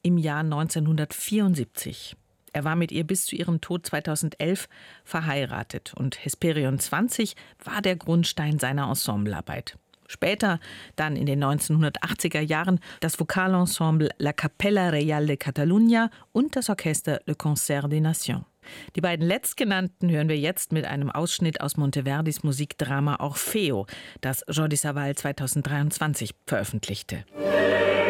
im Jahr 1974. Er war mit ihr bis zu ihrem Tod 2011 verheiratet und Hesperion 20 war der Grundstein seiner Ensemblearbeit. Später, dann in den 1980er Jahren, das Vokalensemble La Capella Reial de Catalunya und das Orchester Le Concert des Nations. Die beiden letztgenannten hören wir jetzt mit einem Ausschnitt aus Monteverdis Musikdrama Orfeo, das Jordi Savall 2023 veröffentlichte.